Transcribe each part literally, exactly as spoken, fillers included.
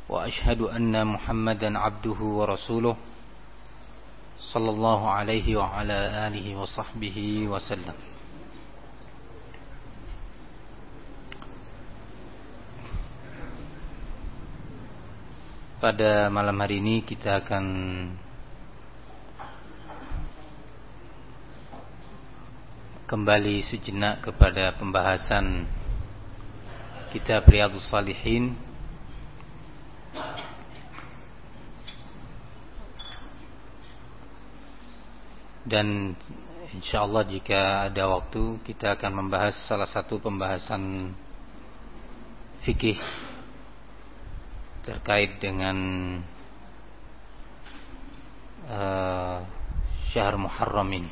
وأشهد أن محمدا عبده ورسوله صلى الله عليه وعلى آله وصحبه وسلم. Pada malam hari ini kita akan kembali sejenak kepada pembahasan kitab Riyadhus Shalihin. Dan insyaallah jika ada waktu kita akan membahas salah satu pembahasan fikih terkait dengan uh, syahr Muharram ini.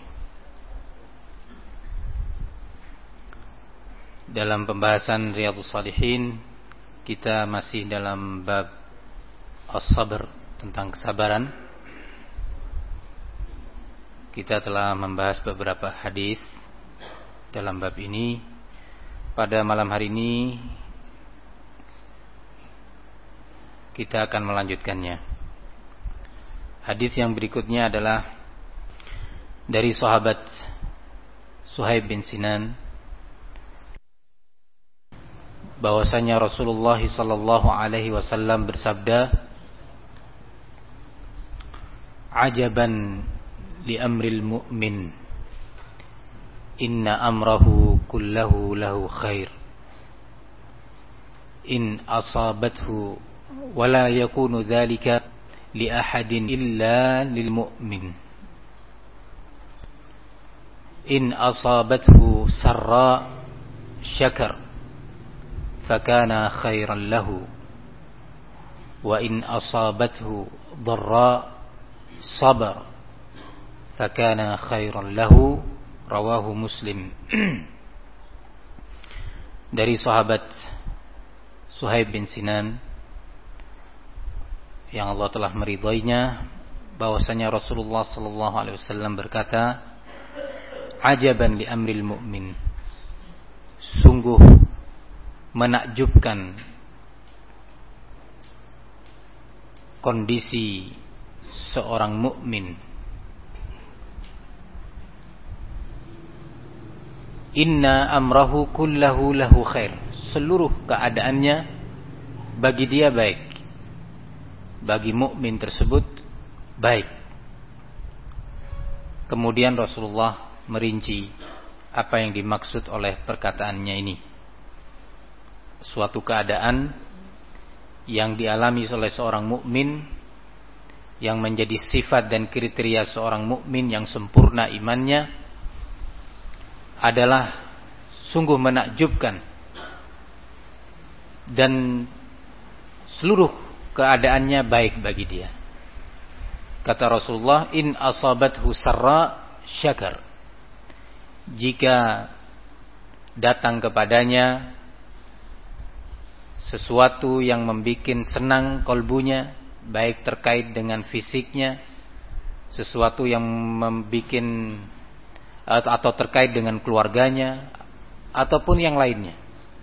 Dalam pembahasan Riyadhus Shalihin kita masih dalam bab as-sabr, tentang kesabaran. Kita telah membahas beberapa hadis dalam bab ini. Pada malam hari ini kita akan melanjutkannya. Hadis yang berikutnya adalah dari sahabat Suhaib bin Sinan, bahwasanya Rasulullah sallallahu alaihi wasallam bersabda, "Ajaban li amril mu'min, inna amrahu kullahu lahu khair, in asabathu wala yakunu dhalika li ahadin illa lil mu'min, in asabathu sarra syakar fakana khairan lahu, wa in asabathu dharra sabar fakana khairan lahu." Rawahu Muslim. Dari sahabat Suhaib bin Sinan yang Allah telah meridainya, bahwasanya Rasulullah sallallahu alaihi wasallam berkata, "Ajaban li amril mu'min." Sungguh menakjubkan kondisi seorang mukmin. Inna amrahu kullahu lahu khair. Seluruh keadaannya bagi dia baik. Bagi mukmin tersebut baik. Kemudian Rasulullah merinci apa yang dimaksud oleh perkataannya ini. Suatu keadaan yang dialami oleh seorang mukmin, yang menjadi sifat dan kriteria seorang mukmin yang sempurna imannya, adalah sungguh menakjubkan, dan seluruh keadaannya baik bagi dia. Kata Rasulullah, "In asabathu sarra syakar." Jika datang kepadanya sesuatu yang membuat senang kolbunya, baik terkait dengan fisiknya, sesuatu yang membuat atau terkait dengan keluarganya, ataupun yang lainnya.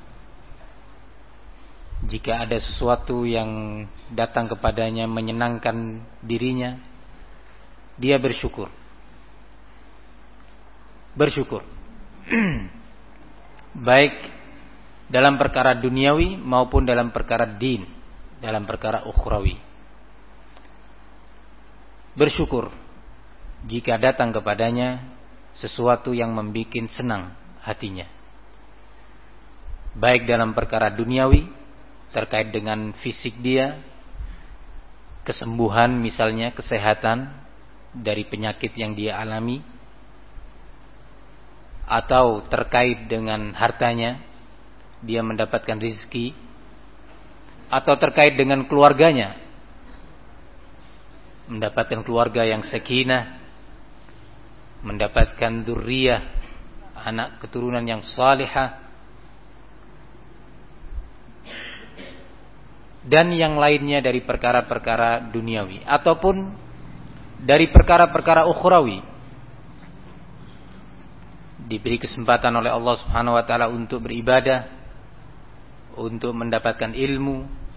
Jika ada sesuatu yang datang kepadanya menyenangkan dirinya, dia bersyukur. Bersyukur. Baik dalam perkara duniawi maupun dalam perkara din, dalam perkara ukhrawi. Bersyukur jika datang kepadanya sesuatu yang membuat senang hatinya. Baik dalam perkara duniawi, terkait dengan fisik dia, kesembuhan misalnya, kesehatan dari penyakit yang dia alami, atau terkait dengan hartanya, dia mendapatkan rezeki, atau terkait dengan keluarganya, mendapatkan keluarga yang sakinah, mendapatkan dzurriyyah, anak keturunan yang salihah, dan yang lainnya dari perkara-perkara duniawi ataupun dari perkara-perkara ukhrawi. Diberi kesempatan oleh Allah Subhanahu wa taala untuk beribadah, untuk mendapatkan ilmu,